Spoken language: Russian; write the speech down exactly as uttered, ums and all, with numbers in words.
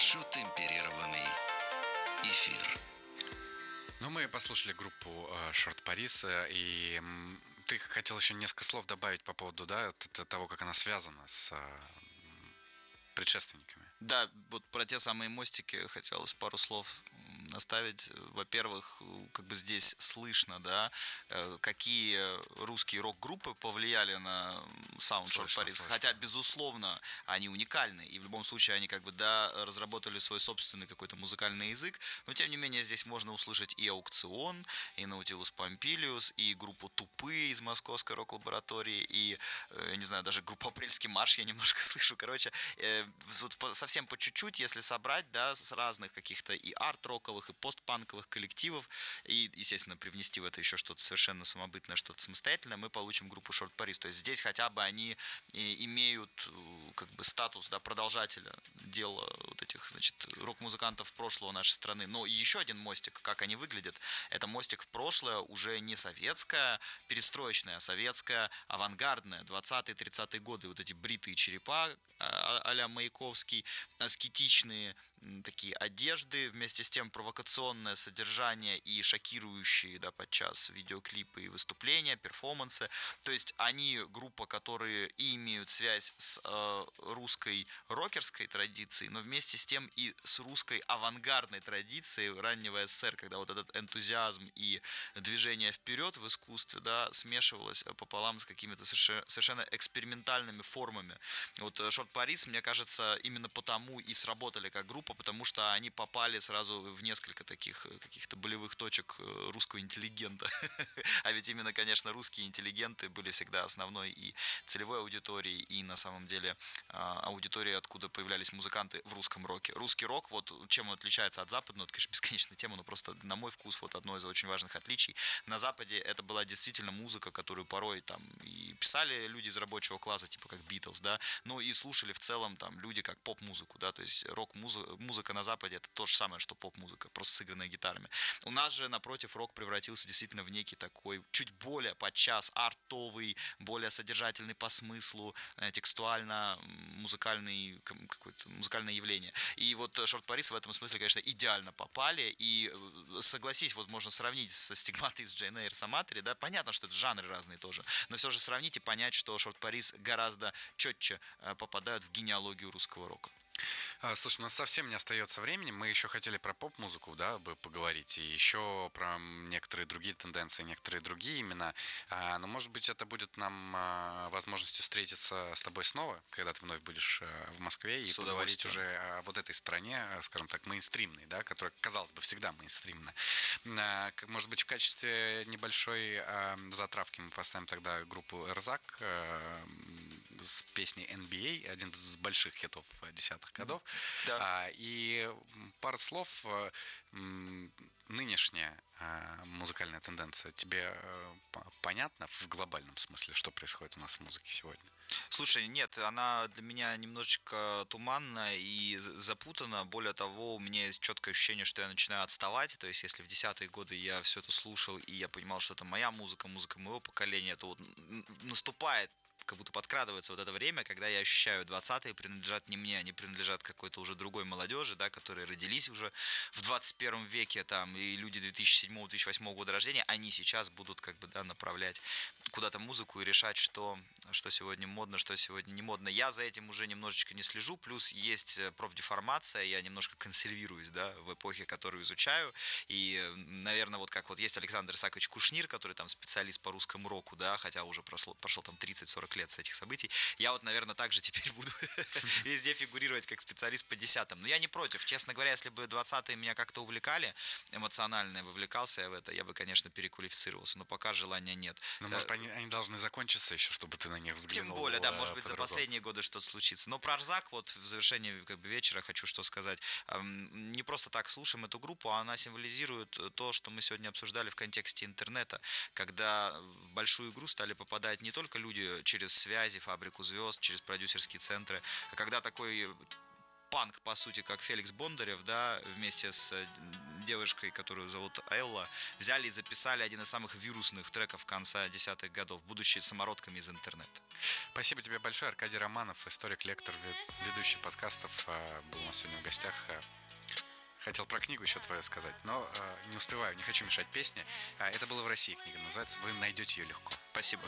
хорошо темперированный эфир. Ну, мы послушали группу Short Paris, и м, ты хотел еще несколько слов добавить по поводу, да, т- того, как она связана с а, предшественниками. Да, вот про те самые мостики хотелось пару слов оставить. Во-первых, как бы здесь слышно, да, какие русские рок-группы повлияли на саунд Short Paris. Хотя, безусловно, они уникальны, и в любом случае они как бы, да, разработали свой собственный какой-то музыкальный язык, но тем не менее здесь можно услышать и Аукцион, и Наутилус Помпилиус, и группу Тупые из Московской рок-лаборатории, и, я не знаю, даже группу Апрельский марш я немножко слышу. Короче, вот совсем по чуть-чуть, если собрать, да, с разных каких-то и арт-роковых, и постпанковых коллективов, и, естественно, привнести в это еще что-то совершенно самобытное, что-то самостоятельное, мы получим группу Short Paris. То есть здесь хотя бы они имеют как бы статус, да, продолжателя дела вот этих, значит, рок-музыкантов прошлого нашей страны. Но еще один мостик, как они выглядят, это мостик в прошлое, уже не советское, перестроечное, а советское, авангардное, двадцатые-тридцатые годы, вот эти бритые черепа а-ля Маяковский, аскетичные такие одежды, вместе с тем провокационное содержание и шокирующие, да, подчас видеоклипы и выступления, перформансы. То есть они группа, которые и имеют связь с э, русской рокерской традицией, но вместе с тем и с русской авангардной традицией раннего СССР, когда вот этот энтузиазм и движение вперед в искусстве, да, смешивалось пополам с какими-то совершенно экспериментальными формами. Вот Short Paris, мне кажется, именно потому и сработали как группа, потому что они попали сразу в несколько таких каких-то болевых точек русского интеллигента. А ведь именно, конечно, русские интеллигенты были всегда основной и целевой аудиторией, и на самом деле аудиторией, откуда появлялись музыканты в русском роке. Русский рок, вот чем он отличается от западного, это, конечно, бесконечная тема, но просто на мой вкус вот одно из очень важных отличий. На Западе это была действительно музыка, которую порой там и писали люди из рабочего класса, типа как Битлз, да, но и слушали в целом там люди как поп-музыку, да, то есть рок-музыка, музыка на Западе это то же самое, что поп-музыка, просто сыгранная гитарами. У нас же, напротив, рок превратился действительно в некий такой чуть более подчас артовый, более содержательный по смыслу, текстуально музыкальный, какое-то музыкальное явление. И вот Short Paris в этом смысле, конечно, идеально попали, и согласись, вот можно сравнить со Стигматой, с Джейн Эйр, с Аматори, да, понятно, что это жанры разные тоже, но все же сравнить и понять, что Short Paris гораздо четче попадают в генеалогию русского рока. Слушай, у нас совсем не остается времени. Мы еще хотели про поп-музыку, да, бы поговорить, и еще про некоторые другие тенденции, некоторые другие имена. Но, может быть, это будет нам возможностью встретиться с тобой снова, когда ты вновь будешь в Москве, и поговорить уже о вот этой стране, скажем так, мейнстримной, да, которая, казалось бы, всегда мейнстримная. Может быть, в качестве небольшой затравки мы поставим тогда группу Эрзак с песней эн би эй, один из больших хитов десятых годов. Да. А, и пара слов. Нынешняя а, музыкальная тенденция тебе а, понятна в глобальном смысле, что происходит у нас в музыке сегодня? Слушай, нет, она для меня немножечко туманна и запутана. Более того, у меня есть четкое ощущение, что я начинаю отставать. То есть, если в десятые годы я все это слушал, и я понимал, что это моя музыка, музыка моего поколения, то вот наступает, как будто подкрадывается вот это время, когда я ощущаю, двадцатые принадлежат не мне, они принадлежат какой-то уже другой молодежи, да, которые родились уже в двадцать первом веке, там, и люди две тысячи седьмого - две тысячи восьмого года рождения, они сейчас будут, как бы, да, направлять куда-то музыку и решать, что, что сегодня модно, что сегодня не модно. Я за этим уже немножечко не слежу, плюс есть профдеформация, я немножко консервируюсь, да, в эпохе, которую изучаю, и, наверное, вот как вот есть Александр Исаакович Кушнир, который там специалист по русскому року, да, хотя уже прошло, прошло там тридцать-сорок лет с этих событий, я вот, наверное, также теперь буду везде фигурировать как специалист по десятым. Но я не против. Честно говоря, если бы двадцатые меня как-то увлекали, эмоционально вовлекался я в это, я бы, конечно, переквалифицировался, но пока желания нет. Ну, может, они, они должны закончиться еще, чтобы ты на них взглянул. Тем более, да, может быть, за последние годы что-то случится. Но про Эрзак, вот в завершении как бы вечера хочу что сказать. Не просто так слушаем эту группу, а она символизирует то, что мы сегодня обсуждали в контексте интернета, когда в большую игру стали попадать не только люди через связи, фабрику звезд, через продюсерские центры, а когда такой панк, по сути, как Феликс Бондарев, да, вместе с девушкой, которую зовут Элла, взяли и записали один из самых вирусных треков конца десятых годов, будучи самородками из интернета. Спасибо тебе большое. Аркадий Романов, историк, лектор, ведущий подкастов, был у нас сегодня в гостях. Хотел про книгу еще твою сказать, но не успеваю, не хочу мешать песне. Это было «В России» книга называется, вы найдете ее легко. Спасибо.